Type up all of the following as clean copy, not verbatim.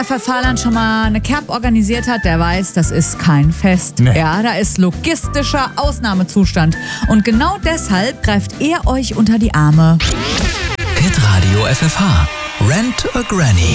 FFH-Land schon mal eine Kerb organisiert hat, der weiß, das ist kein Fest. Nee. Ja, da ist logistischer Ausnahmezustand. Und genau deshalb greift er euch unter die Arme. Hitradio FFH. Rent a Granny.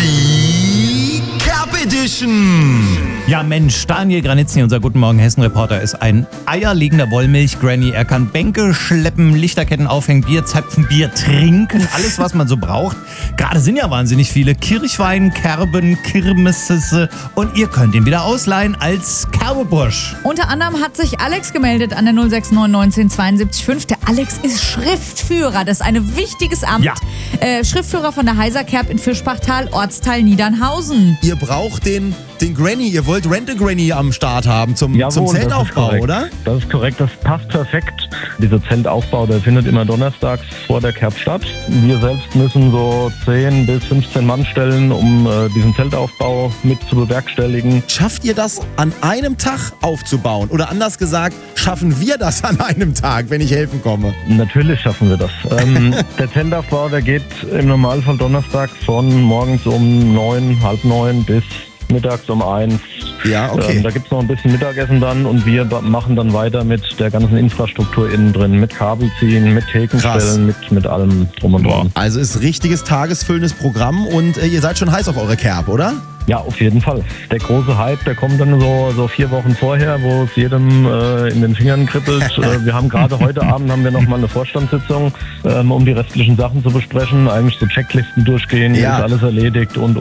Die Kerb Edition. Ja Mensch, Daniel Granitzny, unser Guten Morgen Hessen-Reporter, ist ein eierlegender Wollmilch-Granny. Er kann Bänke schleppen, Lichterketten aufhängen, Bier zapfen, Bier trinken, alles was man so braucht. Gerade sind ja wahnsinnig viele Kirchwein, Kerben, Kirmesse und ihr könnt ihn wieder ausleihen als Kerbebursch. Unter anderem hat sich Alex gemeldet an der 069 19 72 5. Der Alex ist Schriftführer, das ist ein wichtiges Amt. Ja. Schriftführer von der Heiser Kerb in Fischbachtal, Ortsteil Niedernhausen. Ihr braucht den Granny, ihr wollt Rent a Granny am Start haben zum Zeltaufbau, oder? Das ist korrekt, das passt perfekt. Dieser Zeltaufbau, der findet immer donnerstags vor der Kerb statt. Wir selbst müssen so 10 bis 15 Mann stellen, um diesen Zeltaufbau mit zu bewerkstelligen. Schafft ihr das an einem Tag aufzubauen? Oder anders gesagt, schaffen wir das an einem Tag, wenn ich helfen komme? Natürlich schaffen wir das. Der Zeltaufbau, der geht im Normalfall donnerstags von morgens um 9, halb 9 bis mittags um 1. Ja, okay. Da gibt es noch ein bisschen Mittagessen dann und wir machen dann weiter mit der ganzen Infrastruktur innen drin, mit Kabelziehen, mit Thekenstellen, mit allem drum und dran. Also ist richtiges tagesfüllendes Programm und ihr seid schon heiß auf eure Kerb, oder? Ja, auf jeden Fall. Der große Hype, der kommt dann so 4 Wochen vorher, wo es jedem in den Fingern kribbelt. Wir haben gerade heute Abend noch mal eine Vorstandssitzung, um die restlichen Sachen zu besprechen. Eigentlich so Checklisten durchgehen, Ja. ist alles erledigt und.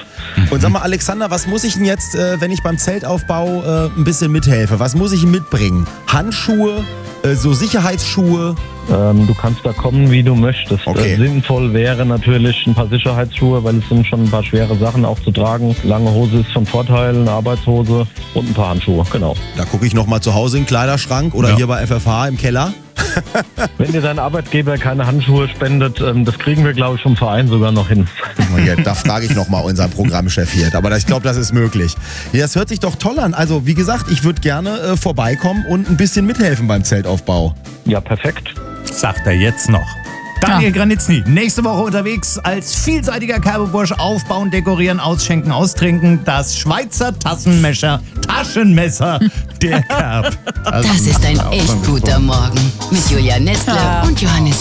Und sag mal, Alexander, was muss ich denn jetzt, wenn ich beim Zeltaufbau ein bisschen mithelfe? Was muss ich mitbringen? Handschuhe, so Sicherheitsschuhe? Du kannst da kommen, wie du möchtest. Okay. Sinnvoll wäre natürlich ein paar Sicherheitsschuhe, weil es sind schon ein paar schwere Sachen auch zu tragen. Lange Hose ist von Vorteil, eine Arbeitshose und ein paar Handschuhe, genau. Da gucke ich nochmal zu Hause in den Kleiderschrank oder hier bei FFH im Keller. Wenn dir dein Arbeitgeber keine Handschuhe spendet, das kriegen wir, glaube ich, vom Verein sogar noch hin. Da frage ich nochmal unseren Programmchef hier. Aber ich glaube, das ist möglich. Ja, das hört sich doch toll an. Also, wie gesagt, ich würde gerne vorbeikommen und ein bisschen mithelfen beim Zeltaufbau. Ja, perfekt. Sagt er jetzt noch. Daniel Granitzny, nächste Woche unterwegs als vielseitiger Kerbebursch. Aufbauen, dekorieren, ausschenken, austrinken. Das Schweizer Taschenmesser der Kerb. Das ist ein echt guter Morgen mit Julia Nestler und Johannes